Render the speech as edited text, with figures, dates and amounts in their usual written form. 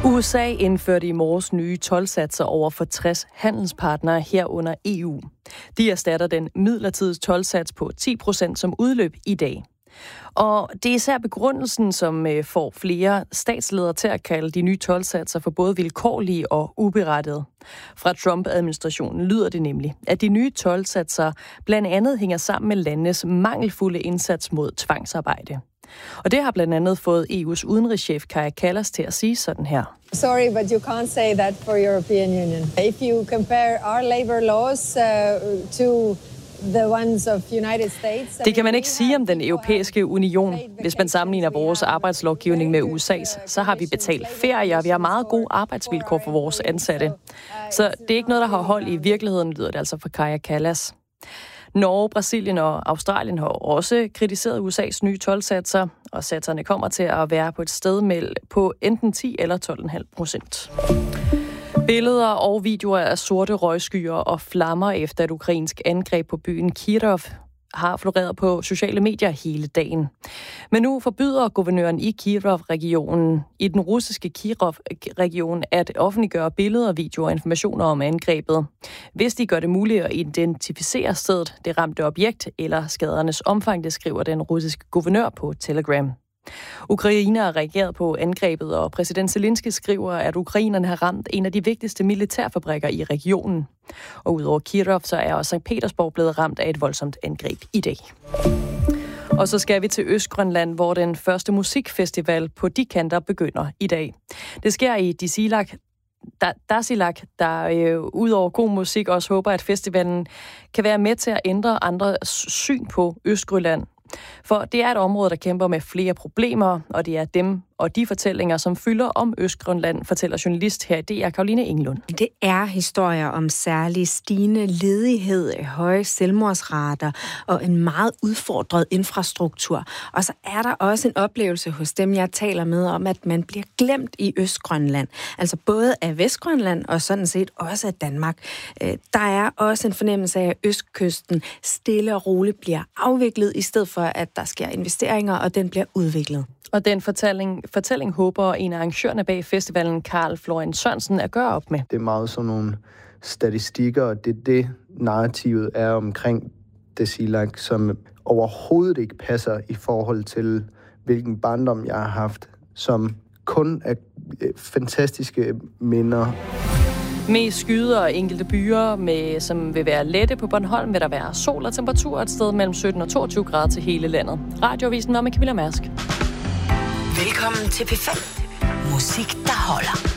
USA indførte i morges nye toldsatser over for 60 handelspartnere herunder EU. De erstatter den midlertidige toldsats på 10%, som udløb i dag. Og det er især begrundelsen, som får flere statsledere til at kalde de nye toldsatser for både vilkårlige og uberettigede. Fra Trump-administrationen lyder det nemlig, at de nye toldsatser blandt andet hænger sammen med landenes mangelfulde indsats mod tvangsarbejde. Og det har blandt andet fået EU's udenrigschef Kaja Kallas til at sige sådan her. Sorry, but you can't say that for European Union. If you compare our labor laws to the ones of United States. Det kan man ikke sige om den europæiske union. Hvis man sammenligner vores arbejdslovgivning med USA's, så har vi betalt ferie, og vi har meget gode arbejdsvilkår for vores ansatte. Så det er ikke noget, der har hold i virkeligheden, lyder det altså fra Kaja Kallas. Norge, Brasilien og Australien har også kritiseret USA's nye toldsatser, og satserne kommer til at være på et sted på enten 10 eller 12,5%. Billeder og videoer af sorte røgskyer og flammer efter et ukrainsk angreb på byen Kirov har floreret på sociale medier hele dagen. Men nu forbyder guvernøren i Kirov-regionen, i den russiske Kirov-region, at offentliggøre billeder, videoer og informationer om angrebet, hvis de gør det muligt at identificere stedet, det ramte objekt eller skadernes omfang, det skriver den russiske guvernør på Telegram. Ukraine har reageret på angrebet, og præsident Zelensky skriver, at ukrainerne har ramt en af de vigtigste militærfabrikker i regionen. Og udover Kirov, så er også St. Petersborg blevet ramt af et voldsomt angreb i dag. Og så skal vi til Østgrønland, hvor den første musikfestival på de kanter begynder i dag. Det sker i Tasiilaq, der udover god musik også håber, at festivalen kan være med til at ændre andres syn på Østgrønland. For det er et område, der kæmper med flere problemer, og det er dem og de fortællinger, som fylder om Østgrønland, fortæller journalist her i DR, Caroline Englund. Det er historier om særlig stigende ledighed, høje selvmordsrater og en meget udfordret infrastruktur. Og så er der også en oplevelse hos dem, jeg taler med, om at man bliver glemt i Østgrønland. Altså både af Vestgrønland og sådan set også af Danmark. Der er også en fornemmelse af, at Østkysten stille og roligt bliver afviklet, i stedet for at der sker investeringer, og den bliver udviklet. Og den fortælling håber en af arrangørerne bag festivalen, Karl Florian Sørensen, at gøre op med. Det er meget sådan nogle statistikker, og det narrativet er omkring Tasiilaq, som overhovedet ikke passer i forhold til, hvilken barndom jeg har haft, som kun er fantastiske minder. Med skyder og enkelte byer, som vil være lette på Bornholm, vil der være sol og temperatur et sted mellem 17 og 22 grader til hele landet. Radioavisen var med Camilla Mærsk. Velkommen til P5. Musik, der holder.